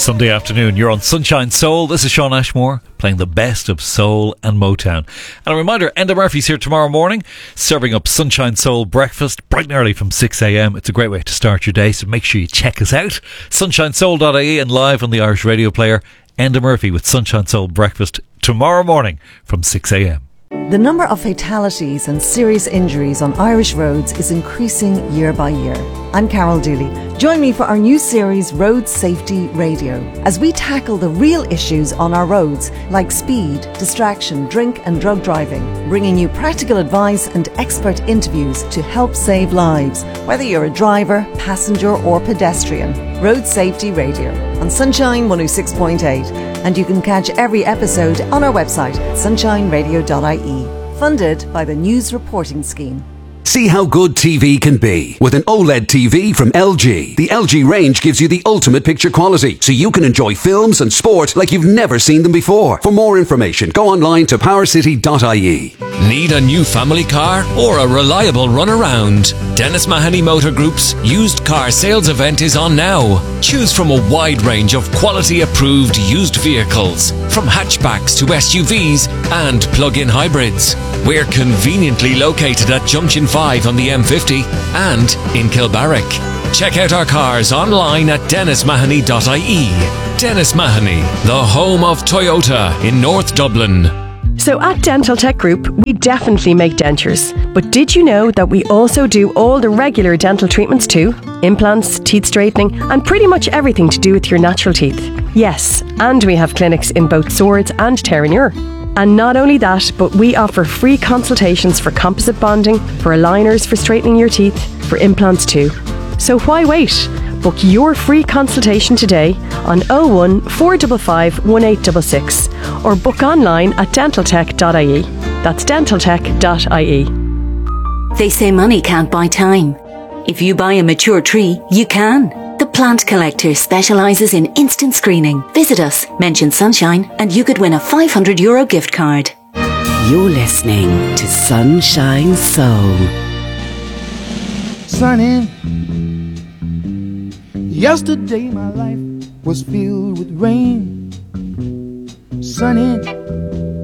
Sunday afternoon, you're on Sunshine Soul. This is Sean Ashmore playing the best of soul and Motown. And a reminder, Enda Murphy's here tomorrow morning serving up Sunshine Soul breakfast bright and early from 6am. It's a great way to start your day, so make sure you check us out. sunshinesoul.ie and live on the Irish Radio Player. Enda Murphy with Sunshine Soul breakfast tomorrow morning from 6am. The number of fatalities and serious injuries on Irish roads is increasing year by year. I'm Carol Dooley. Join me for our new series Road Safety Radio as we tackle the real issues on our roads like speed, distraction, drink and drug driving, bringing you practical advice and expert interviews to help save lives, whether you're a driver, passenger or pedestrian. Road Safety Radio on Sunshine 106.8, and you can catch every episode on our website sunshineradio.ie, funded by the News Reporting Scheme. See how good TV can be with an OLED TV from LG. The LG range gives you the ultimate picture quality, so you can enjoy films and sport like you've never seen them before. For more information, go online to powercity.ie. Need a new family car or a reliable runaround? Dennis Mahoney Motor Group's used car sales event is on now. Choose from a wide range of quality approved used vehicles, from hatchbacks to SUVs and plug-in hybrids. We're conveniently located at Junction 5 on the M50 and in Kilbarrack. Check out our cars online at dennismahoney.ie. Dennis Mahoney, the home of Toyota in North Dublin. So at Dental Tech Group, we definitely make dentures. But did you know that we also do all the regular dental treatments too? Implants, teeth straightening, and pretty much everything to do with your natural teeth. Yes, and we have clinics in both Swords and Terenure. And not only that, but we offer free consultations for composite bonding, for aligners for straightening your teeth, for implants too. So why wait? Book your free consultation today on 01 455 1866 or book online at dentaltech.ie. That's dentaltech.ie. They say money can't buy time. If you buy a mature tree, you can. The Plant Collector specialises in instant screening. Visit us, mention Sunshine, and you could win a €500 gift card. You're listening to Sunshine Soul. Sunny, yesterday my life was filled with rain. Sunny,